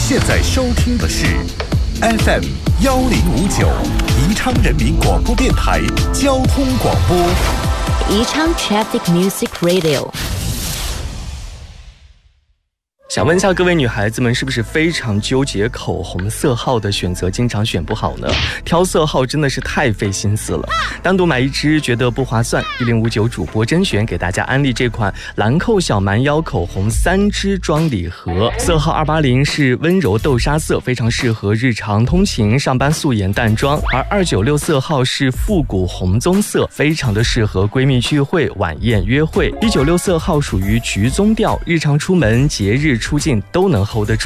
现在收听的是 FM 1059宜昌人民广播电台交通广播。 宜昌 Traffic Music Radio。 想问一下各位女孩子们，是不是非常纠结口红色号的选择，经常选不好呢？挑色号真的是太费心思了，单独买一支觉得不划算。1059主播甄选给大家安利这款兰蔻小蛮腰口红3支装礼盒，色号280是温柔豆沙色，非常适合日常通勤、上班素颜淡妆；而296色号是复古红棕色，非常的适合闺蜜聚会、晚宴约会；196色号属于橘棕调，日常出门、节日出镜都能 hold 得住。